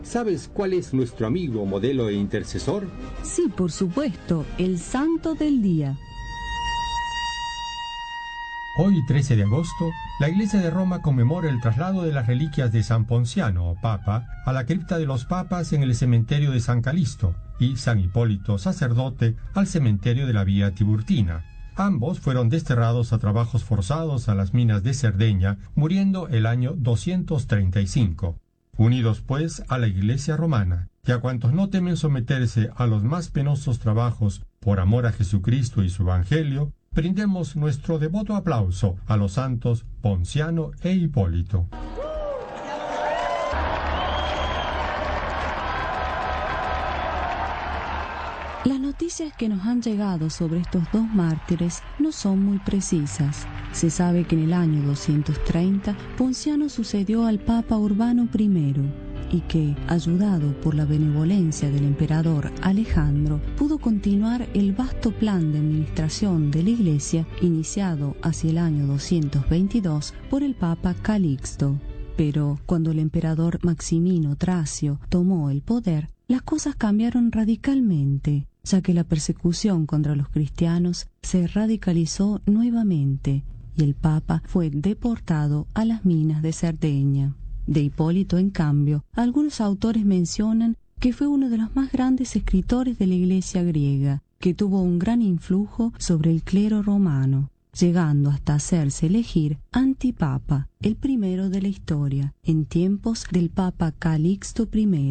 ¿Sabes cuál es nuestro amigo, modelo e intercesor? Sí, por supuesto, el santo del día. Hoy, 13 de agosto, la Iglesia de Roma conmemora el traslado de las reliquias de San Ponciano, Papa, a la cripta de los papas en el cementerio de San Calixto, y San Hipólito, sacerdote, al cementerio de la Vía Tiburtina. Ambos fueron desterrados a trabajos forzados a las minas de Cerdeña, muriendo el año 235. Unidos, pues, a la Iglesia romana, y a cuantos no temen someterse a los más penosos trabajos por amor a Jesucristo y su Evangelio, brindemos nuestro devoto aplauso a los santos Ponciano e Hipólito. Las noticias que nos han llegado sobre estos dos mártires no son muy precisas. Se sabe que en el año 230 Ponciano sucedió al Papa Urbano I y que, ayudado por la benevolencia del emperador Alejandro, pudo continuar el vasto plan de administración de la Iglesia iniciado hacia el año 222 por el Papa Calixto. Pero cuando el emperador Maximino Tracio tomó el poder, las cosas cambiaron radicalmente, ya que la persecución contra los cristianos se radicalizó nuevamente y el Papa fue deportado a las minas de Cerdeña. De Hipólito, en cambio, algunos autores mencionan que fue uno de los más grandes escritores de la Iglesia griega, que tuvo un gran influjo sobre el clero romano, llegando hasta hacerse elegir antipapa, el primero de la historia, en tiempos del Papa Calixto I.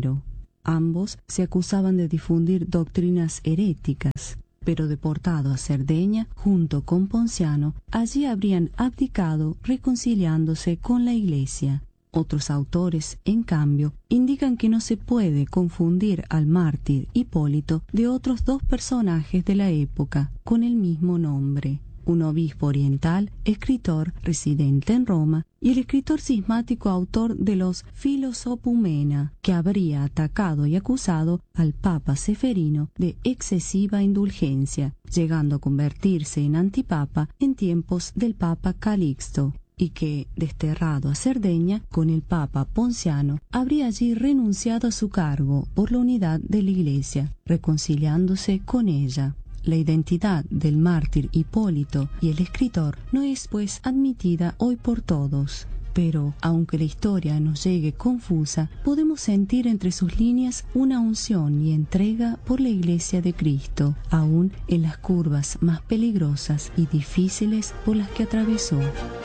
Ambos se acusaban de difundir doctrinas heréticas, pero deportado a Cerdeña junto con Ponciano, allí habrían abdicado reconciliándose con la Iglesia. Otros autores, en cambio, indican que no se puede confundir al mártir Hipólito de otros dos personajes de la época con el mismo nombre: un obispo oriental, escritor residente en Roma, y el escritor cismático autor de los Filosofumena, que habría atacado y acusado al Papa Seferino de excesiva indulgencia, llegando a convertirse en antipapa en tiempos del Papa Calixto, y que, desterrado a Cerdeña con el Papa Ponciano, habría allí renunciado a su cargo por la unidad de la Iglesia, reconciliándose con ella. La identidad del mártir Hipólito y el escritor no es, pues, admitida hoy por todos. Pero, aunque la historia nos llegue confusa, podemos sentir entre sus líneas una unción y entrega por la Iglesia de Cristo, aún en las curvas más peligrosas y difíciles por las que atravesó.